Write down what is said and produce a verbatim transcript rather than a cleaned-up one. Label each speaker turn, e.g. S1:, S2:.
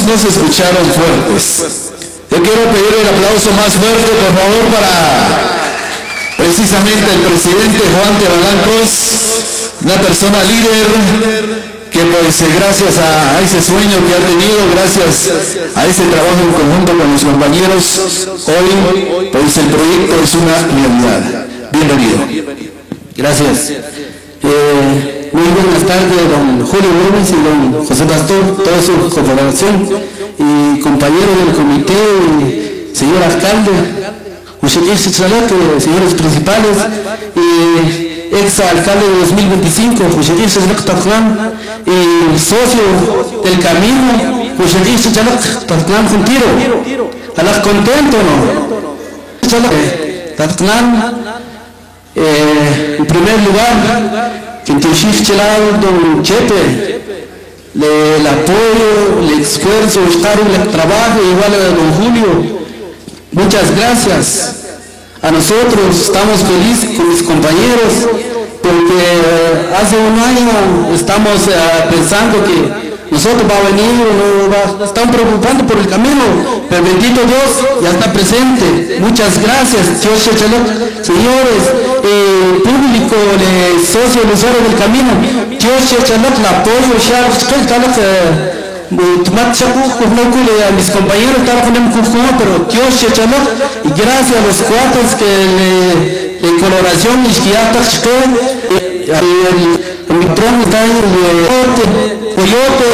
S1: no se escucharon fuertes. Yo quiero pedir el aplauso más fuerte, por favor, para precisamente el presidente Juan Balancos, una persona líder que pues gracias a, a ese sueño que ha tenido, gracias a ese trabajo en conjunto con los compañeros, hoy pues el proyecto es una realidad. Bienvenido.
S2: Gracias. Eh, muy buenas tardes, don Julio Gómez y don José Pastor, toda su confederación y compañeros del comité, y señor alcalde, señores principales y ex alcalde de dos mil veinticinco, y socio del camino, ¿alá contento no? Eh, en primer lugar, que don Chepe, le, el apoyo, el esfuerzo, estar en el trabajo, igual a don Julio, muchas gracias. A nosotros estamos felices con mis compañeros porque hace un año estamos uh, pensando que nosotros va a venir, no va, están preocupando por el camino, pero bendito Dios ya está presente. Muchas gracias, señores, eh, público, eh, socio, usuario del camino. Dios el apoyo, a mis compañeros, pero Dios y gracias a los cuates que le, en colaboración y mi trono está en el coyote.